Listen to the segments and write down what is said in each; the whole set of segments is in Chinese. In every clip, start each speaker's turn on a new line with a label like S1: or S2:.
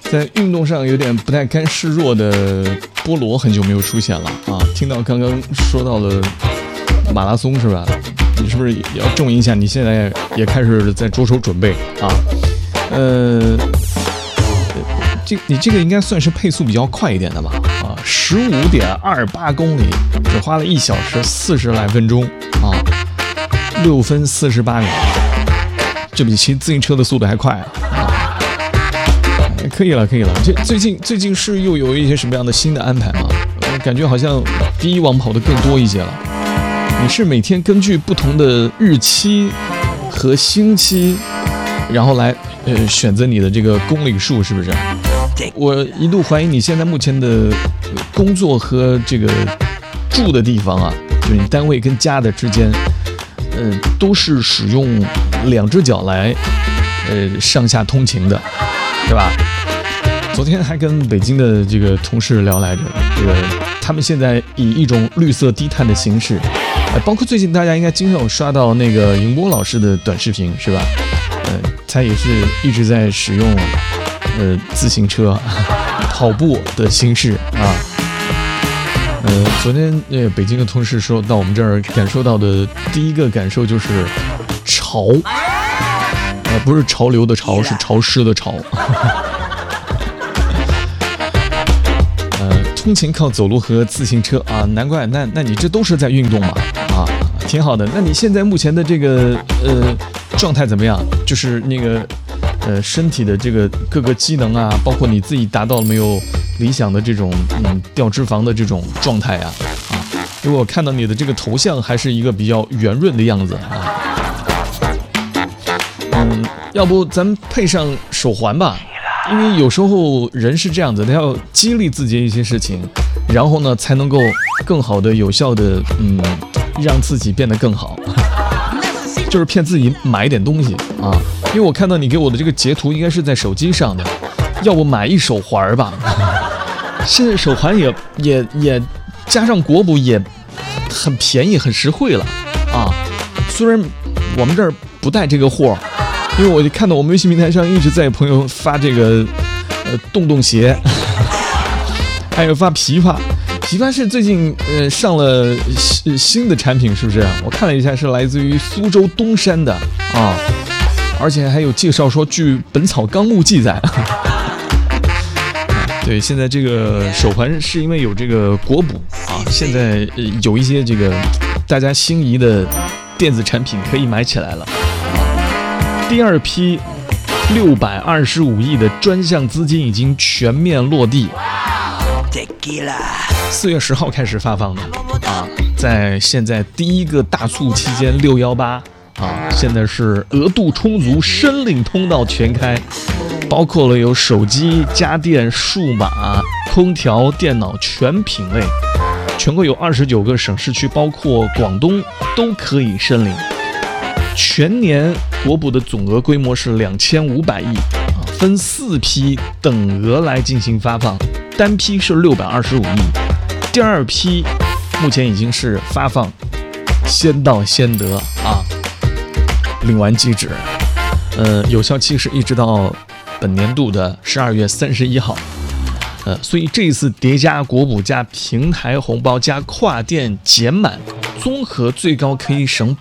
S1: 在运动上有点不太甘示弱的菠萝很久没有出现了啊！听到刚刚说到了马拉松是吧？你是不是也要证明一下？你现在也开始在着手准备啊？你这个应该算是配速比较快一点的吧？啊，15.28公里，只花了1小时40来分钟啊，6分48秒，这比骑自行车的速度还快啊！可以了。这最近是又有一些什么样的新的安排吗？感觉好像比以往跑得更多一些了。你是每天根据不同的日期和星期，然后来选择你的这个公里数，是不是？我一度怀疑你现在目前的工作和这个住的地方啊，就是你单位跟家的之间，都是使用2只脚来上下通勤的，对吧？昨天还跟北京的这个同事聊来着，这个他们现在以一种绿色低碳的形式，包括最近大家应该经常有刷到那个银波老师的短视频，是吧？他也是一直在使用自行车跑步的形式啊。昨天北京的同事说到我们这儿感受到的第一个感受就是潮，不是潮流的潮，是潮湿的潮。通勤靠走路和自行车啊，难怪那你这都是在运动嘛啊，挺好的。那你现在目前的这个状态怎么样？就是那个身体的这个各个机能啊，包括你自己达到了没有理想的这种掉脂肪的这种状态啊？因为我看到你的这个头像还是一个比较圆润的样子啊。要不咱们配上手环吧？因为有时候人是这样子，他要激励自己一些事情，然后呢才能够更好的、有效的让自己变得更好。就是骗自己买一点东西啊，因为我看到你给我的这个截图应该是在手机上的，要不买一手环吧？现在手环也加上国补也很便宜很实惠了啊。虽然我们这儿不带这个货，因为我就看到我们微信平台上一直在有朋友发这个洞鞋，还有发琵琶是最近上了新的产品，是不是？我看了一下，是来自于苏州东山的啊，而且还有介绍说，据《本草纲目》记载，对，现在这个手环是因为有这个国补啊，现在有一些这个大家心仪的电子产品可以买起来了。第二批625亿的专项资金已经全面落地。4月10号开始发放的啊，在现在第一个大促期间618啊，现在是额度充足，申领通道全开，包括了有手机、家电、数码、空调、电脑全品类，全国有29个省市区，包括广东都可以申领。全年国补的总额规模是2500亿啊，分4批等额来进行发放。单批是625亿，第二批目前已经是发放先到先得啊，领完即止，有效期是一直到本年度的12月31号，所以这一次叠加国补加平台红包加跨店减满，综合最高可以省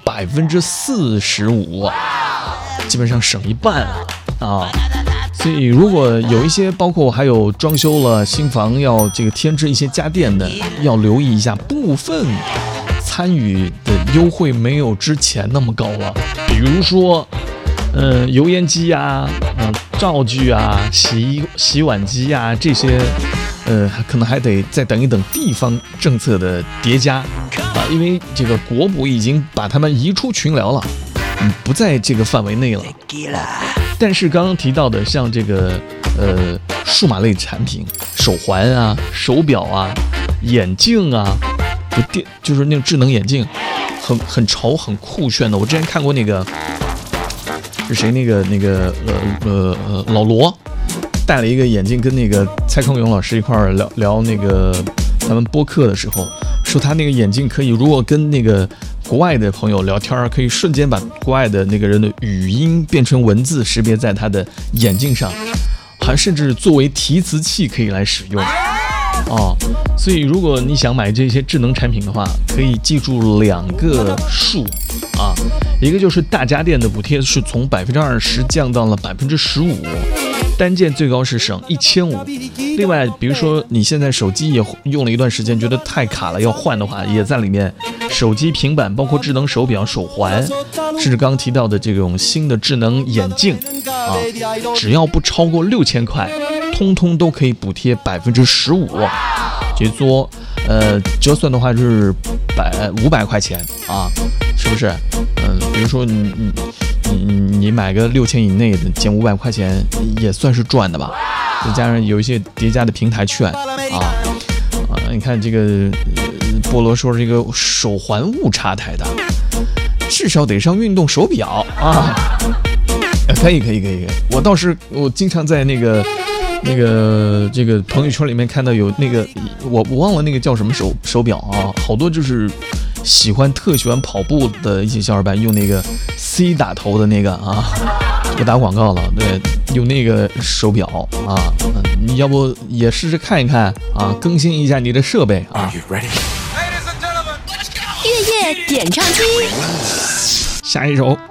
S1: 45%，基本上省一半了啊。所以如果有一些包括还有装修了新房要这个添置一些家电的，要留意一下，部分参与的优惠没有之前那么高了。比如说油烟机啊、灶具啊、洗碗机啊这些可能还得再等一等地方政策的叠加啊，因为这个国补已经把他们移出群聊了，不在这个范围内了。但是刚刚提到的像这个数码类产品，手环啊、手表啊、眼镜啊，就是那种智能眼镜，很潮很酷炫的。我之前看过那个是谁那个老罗戴了一个眼镜，跟那个蔡康永老师一块儿聊那个咱们播客的时候，说他那个眼镜可以，如果跟那个国外的朋友聊天，可以瞬间把国外的那个人的语音变成文字识别在他的眼镜上， 还甚至作为提词器可以来使用哦。所以如果你想买这些智能产品的话，可以记住2个数啊，一个就是大家电的补贴是从20%降到了15%，单件最高是省1500。另外，比如说你现在手机也用了一段时间，觉得太卡了要换的话，也在里面。手机、平板，包括智能手表、手环，甚至刚刚提到的这种新的智能眼镜啊，只要不超过6000块，通通都可以补贴15%。也就是说，折算的话就是500块钱啊，是不是？比如说你买个6000以内的，减500块钱也算是赚的吧？再加上有一些叠加的平台券啊，你看这个菠萝说这个手环误差太大，至少得上运动手表啊。可以，我经常在这个朋友圈里面看到有那个我忘了那个叫什么手表啊，好多就是特喜欢跑步的一些小伙伴用那个 C 打头的那个啊，不打广告了，对，用那个手表啊，你要不也试试看一看啊，更新一下你的设备啊。
S2: 月夜点唱机，
S1: 下一首。